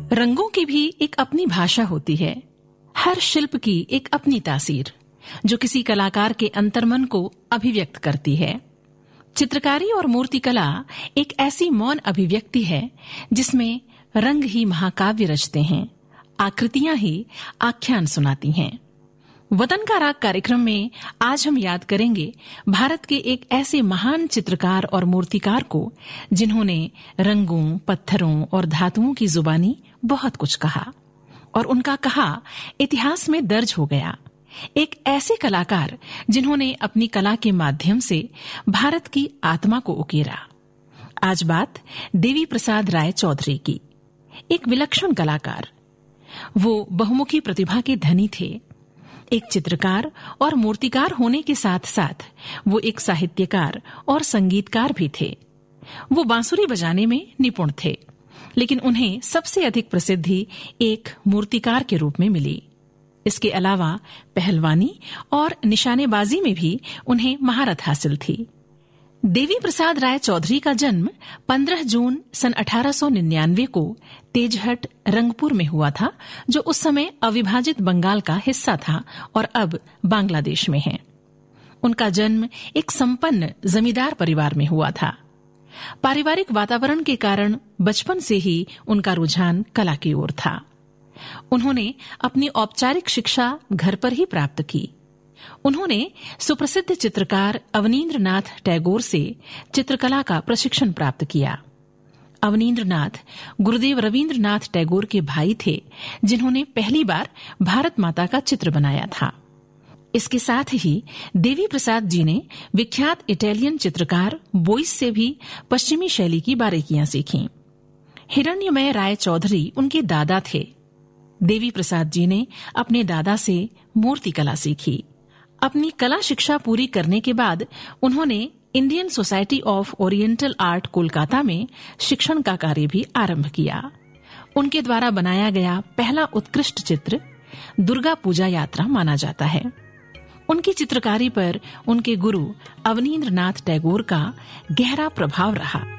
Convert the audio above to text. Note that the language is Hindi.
रंगों की भी एक अपनी भाषा होती है। हर शिल्प की एक अपनी तासीर, जो किसी कलाकार के अंतर्मन को अभिव्यक्त करती है। चित्रकारी और मूर्तिकला एक ऐसी मौन अभिव्यक्ति है जिसमें रंग ही महाकाव्य रचते हैं, आकृतियां ही आख्यान सुनाती हैं। वतन का राग कार्यक्रम में आज हम याद करेंगे भारत के एक ऐसे महान चित्रकार और मूर्तिकार को जिन्होंने रंगों, पत्थरों और धातुओं की जुबानी बहुत कुछ कहा और उनका कहा इतिहास में दर्ज हो गया। एक ऐसे कलाकार जिन्होंने अपनी कला के माध्यम से भारत की आत्मा को उकेरा। आज बात देवी प्रसाद राय चौधरी की। एक विलक्षण कलाकार, वो बहुमुखी प्रतिभा के धनी थे। एक चित्रकार और मूर्तिकार होने के साथ साथ वो एक साहित्यकार और संगीतकार भी थे। वो बांसुरी बजाने में निपुण थे, लेकिन उन्हें सबसे अधिक प्रसिद्धि एक मूर्तिकार के रूप में मिली। इसके अलावा पहलवानी और निशानेबाजी में भी उन्हें महारत हासिल थी। देवी प्रसाद राय चौधरी का जन्म 15 जून सन 1899 को तेजहट, रंगपुर में हुआ था, जो उस समय अविभाजित बंगाल का हिस्सा था और अब बांग्लादेश में है। उनका जन्म एक संपन्न जमींदार परिवार में हुआ था। पारिवारिक वातावरण के कारण बचपन से ही उनका रुझान कला की ओर था। उन्होंने अपनी औपचारिक शिक्षा घर पर ही प्राप्त की। उन्होंने सुप्रसिद्ध चित्रकार अवनींद्रनाथ टैगोर से चित्रकला का प्रशिक्षण प्राप्त किया। अवनींद्रनाथ गुरुदेव रवींद्रनाथ टैगोर के भाई थे, जिन्होंने पहली बार भारत माता का चित्र बनाया था। इसके साथ ही देवी प्रसाद जी ने विख्यात इटालियन चित्रकार बोइस से भी पश्चिमी शैली की बारीकियां सीखीं। हिरण्यमय राय चौधरी उनके दादा थे। देवी प्रसाद जी ने अपने दादा से मूर्तिकला सीखी। अपनी कला शिक्षा पूरी करने के बाद उन्होंने Indian society of oriental art Kolkata में शिक्षण का कार्य भी आरंभ किया। उनके द्वारा बनाया गया पहला उत्कृष्ट चित्र दुर्गा पूजा यात्रा माना जाता है। उनकी चित्रकारी पर उनके गुरु अवनींद्रनाथ टैगोर का गहरा प्रभाव रहा।